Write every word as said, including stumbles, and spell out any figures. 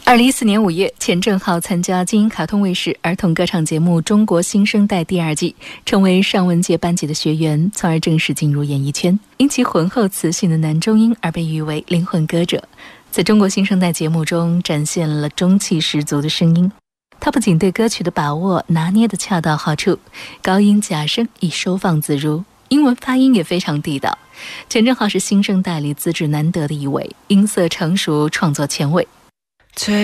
二零一四年五月，钱正浩参加金鹰卡通卫视儿童歌唱节目《中国新生代》第二季，成为尚雯婕班级的学员，从而正式进入演艺圈。因其浑厚磁性的男中音而被誉为灵魂歌者。在中国新生代节目中展现了中气十足的声音。他不仅对歌曲的把握拿捏得恰到好处，高音假声亦收放自如，英文发音也非常地道。钱正浩是新生代里资质难得的一位，音色成熟，创作前卫。